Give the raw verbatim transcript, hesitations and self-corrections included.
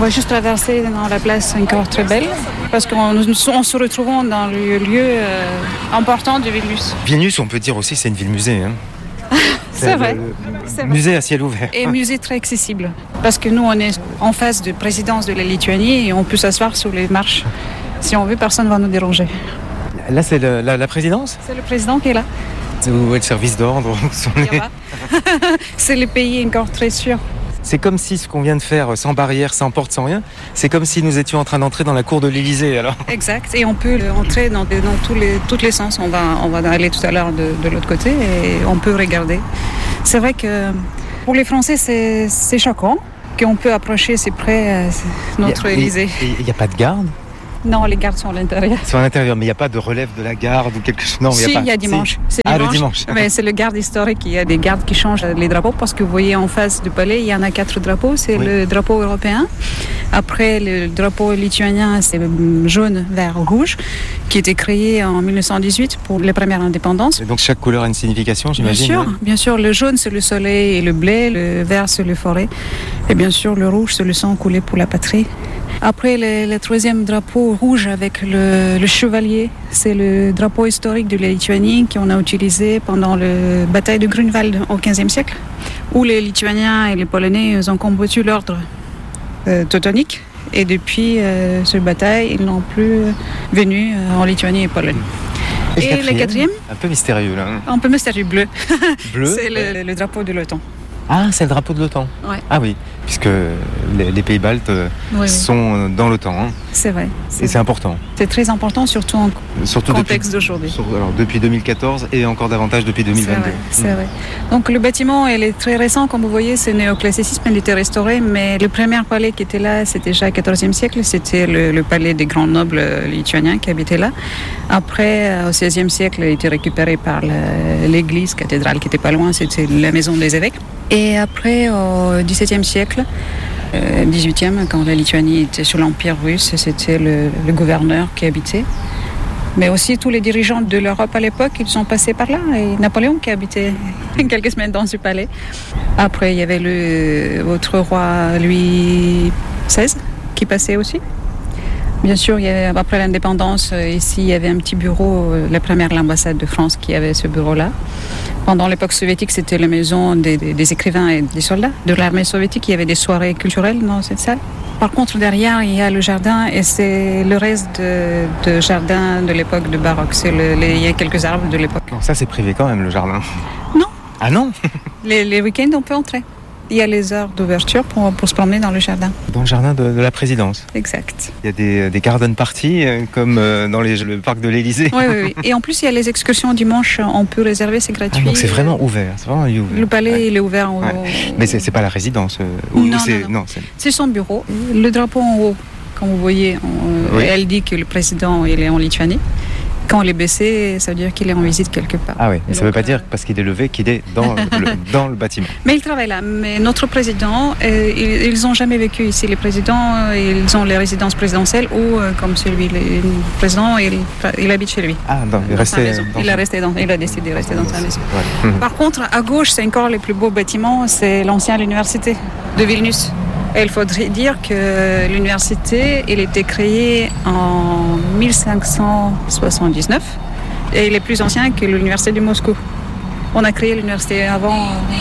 va juste traverser dans la place encore très belle, parce qu'on nous, on se retrouvons dans le lieu euh, important de Vilnius. Vilnius, on peut dire aussi, c'est une ville-musée. Hein. C'est, c'est vrai. C'est musée vrai. À ciel ouvert. Et musée très accessible. Parce que nous, on est en face de présidence de la Lituanie et on peut s'asseoir sur les marches. Si on veut, personne ne va nous déranger. Là, c'est le, la, la présidence ? C'est le président qui est là. Où est le service d'ordre ? Les... C'est le pays encore très sûr. C'est comme si ce qu'on vient de faire, sans barrière, sans porte, sans rien, c'est comme si nous étions en train d'entrer dans la cour de l'Élysée, alors. Exact, et on peut entrer dans, dans tous les tous les sens. On va, on va aller tout à l'heure de, de l'autre côté et on peut regarder. C'est vrai que pour les Français, c'est, c'est choquant qu'on peut approcher si près notre Élysée. Il n'y a pas de garde ? Non, les gardes sont à l'intérieur. Ils sont à l'intérieur, mais il n'y a pas de relève de la garde ou quelque chose. Non, si, il y a pas. Il y a dimanche. Si. C'est ah, dimanche. le dimanche. Mais c'est le garde historique. Il y a des gardes qui changent les drapeaux parce que vous voyez en face du palais, il y en a quatre drapeaux. C'est oui. Le drapeau européen. Après, le drapeau lituanien, c'est jaune, vert, rouge, qui a été créé en dix-neuf cent dix-huit pour les premières indépendances. Et donc chaque couleur a une signification, j'imagine. Bien sûr, ouais. Bien sûr. Le jaune, c'est le soleil et le blé. Le vert, c'est le forêt. Et bien sûr, le rouge, c'est le sang coulé pour la patrie. Après, le, le troisième drapeau rouge avec le, le chevalier, c'est le drapeau historique de la Lituanie qu'on a utilisé pendant la bataille de Grunwald au quinzième siècle, où les Lituaniens et les Polonais ont combattu l'ordre euh, teutonique. Et depuis euh, cette bataille, ils n'ont plus venu euh, en Lituanie et Pologne. Et, et le quatrième, un peu mystérieux là. Un peu mystérieux, bleu. Bleu. C'est le, le drapeau de l'OTAN. Ah, c'est le drapeau de l'OTAN. Ouais. Ah oui, puisque les, les pays baltes oui, sont oui. dans l'OTAN. Hein. C'est vrai. C'est et vrai. C'est important. C'est très important, surtout en surtout contexte depuis, d'aujourd'hui. Sur, alors, depuis deux mille quatorze et encore davantage depuis deux mille vingt-deux. C'est vrai, c'est mmh. vrai. Donc le bâtiment, il est très récent, comme vous voyez, c'est néoclassicisme, il était restauré, mais le premier palais qui était là, c'était déjà au quatorzième siècle, c'était le, le palais des grands nobles lituaniens qui habitaient là. Après, au seizième siècle, il a été récupéré par la, l'église cathédrale qui était pas loin, c'était la maison des évêques. Et après, au dix-septième siècle, euh, dix-huitième, quand la Lituanie était sous l'Empire russe, c'était le, le gouverneur qui habitait. Mais aussi tous les dirigeants de l'Europe à l'époque, ils sont passés par là. Et Napoléon qui habitait quelques semaines dans ce palais. Après, il y avait le, votre roi Louis seize qui passait aussi. Bien sûr, il y avait, après l'indépendance, ici, il y avait un petit bureau, la première l'ambassade de France qui avait ce bureau-là. Pendant l'époque soviétique, c'était la maison des, des, des écrivains et des soldats de l'armée soviétique. Il y avait des soirées culturelles dans cette salle. Par contre, derrière, il y a le jardin et c'est le reste de, de jardin de l'époque de baroque. C'est le, les, il y a quelques arbres de l'époque. Non, ça, c'est privé quand même, le jardin. Non. Ah non. les, les week-ends, on peut entrer. Il y a les heures d'ouverture pour, pour se promener dans le jardin. Dans le jardin de, de la présidence. Exact. Il y a des, des garden parties euh, comme euh, dans les, le parc de l'Élysée. Oui, oui, oui. Et en plus, il y a les excursions dimanche. On peut réserver, c'est gratuit. Ah, donc c'est vraiment ouvert. C'est vraiment ouvert. Le palais, ouais. Il est ouvert. Au... Ouais. Mais c'est, c'est pas la résidence. Euh, ou, non, c'est, non, non. non c'est... c'est son bureau. Le drapeau en haut, comme vous voyez, on, oui. Elle dit que le président il est en Lituanie. Quand il est baissé, ça veut dire qu'il est en visite quelque part. Ah oui, mais ça ne veut pas euh... dire parce qu'il est levé qu'il est dans, le, dans le bâtiment. Mais il travaille là. Mais notre président, euh, ils n'ont jamais vécu ici. Les présidents, euh, ils ont les résidences présidentielles ou, euh, comme celui, le président, il, il habite chez lui. Ah, non, il, restait dans il, son... a resté dans, il a décidé de rester dans sa maison. Ouais. Par contre, à gauche, c'est encore le plus beau bâtiment, c'est l'ancienne université de Vilnius. Et il faudrait dire que l'université, elle a été créée en mille cinq cent soixante-dix-neuf et il est plus ancien que l'université de Moscou. On a créé l'université avant,